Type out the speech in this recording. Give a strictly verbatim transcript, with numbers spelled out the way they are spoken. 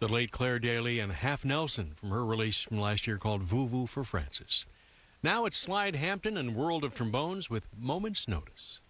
the late Claire Daly and Half Nelson from her release from last year called Voo Voo for Francis. Now it's Slide Hampton and World of Trombones with Moment's Notice.